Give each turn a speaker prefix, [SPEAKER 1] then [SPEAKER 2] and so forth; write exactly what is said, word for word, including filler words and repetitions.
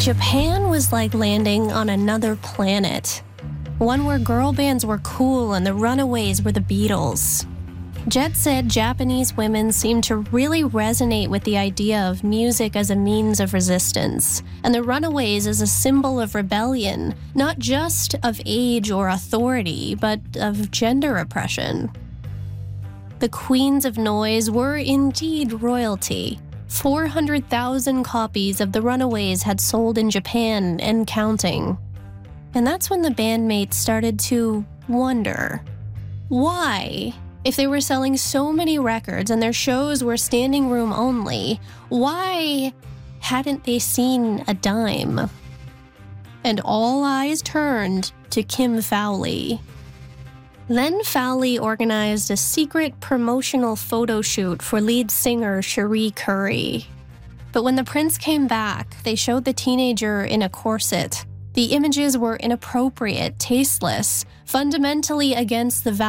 [SPEAKER 1] Japan was like landing on another planet. One where girl bands were cool and the Runaways were the Beatles. Jet said Japanese women seemed to really resonate with the idea of music as a means of resistance, and the Runaways as a symbol of rebellion, not just of age or authority, but of gender oppression. The Queens of Noise were indeed royalty. four hundred thousand copies of the Runaways had sold in Japan and counting. And that's when the bandmates started to wonder, why? If they were selling so many records and their shows were standing room only, why hadn't they seen a dime? And all eyes turned to Kim Fowley. Then Fowley organized a secret promotional photo shoot for lead singer Cherie Currie. But when the prince came back, they showed the teenager in a corset. The images were inappropriate, tasteless, fundamentally against the